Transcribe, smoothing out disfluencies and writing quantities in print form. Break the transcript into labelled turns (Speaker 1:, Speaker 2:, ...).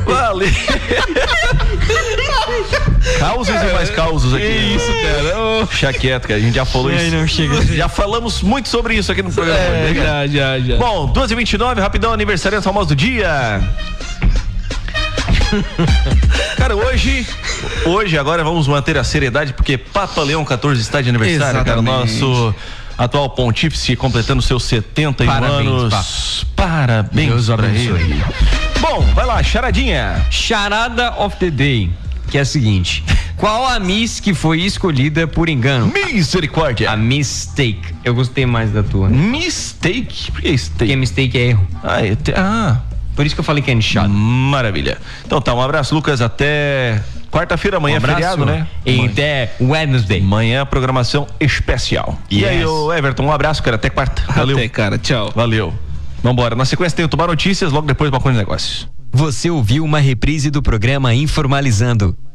Speaker 1: Valeu. Causos e mais causos aqui.
Speaker 2: Que isso, cara.
Speaker 1: Deixa quieto, cara. A gente já falou isso.
Speaker 2: Não chega.
Speaker 1: Já falamos muito sobre isso aqui no programa.
Speaker 2: Já.
Speaker 1: Bom, 2h29, rapidão, aniversário famoso do dia. Cara, hoje agora vamos manter a seriedade, porque Papa Leão 14 está de aniversário.
Speaker 2: Exatamente.
Speaker 1: Cara, nosso atual pontífice completando seus 71 anos. Parabéns pra ele. Bom, vai lá, charadinha.
Speaker 3: Charada of the Day, que é a seguinte: qual a Miss que foi escolhida por engano?
Speaker 1: Misericórdia.
Speaker 3: A mistake. Eu gostei mais da tua.
Speaker 1: Mistake? Por que steak?
Speaker 3: Porque mistake é erro.
Speaker 1: Por
Speaker 3: isso que eu falei que é nichado.
Speaker 1: Maravilha. Então tá, um abraço, Lucas, até quarta-feira, amanhã é feriado, né?
Speaker 3: E até Wednesday.
Speaker 1: Amanhã programação especial.
Speaker 3: Yes.
Speaker 1: E aí, ô Everton, um abraço, cara, até quarta. Valeu.
Speaker 2: Até, cara, tchau.
Speaker 1: Valeu. Vambora, na sequência tem o Tubar Notícias, logo depois o Balcão de Negócios.
Speaker 4: Você ouviu uma reprise do programa Informalizando.